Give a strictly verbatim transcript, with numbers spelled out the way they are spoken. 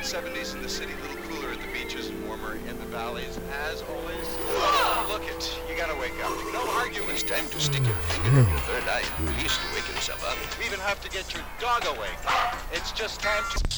seventies in the city, a little cooler at the beaches and warmer in the valleys. As always, look it, you gotta wake up. No arguing. It's time to stick your finger in your third eye, at least to wake yourself up. You even have to get your dog awake. It's just time to...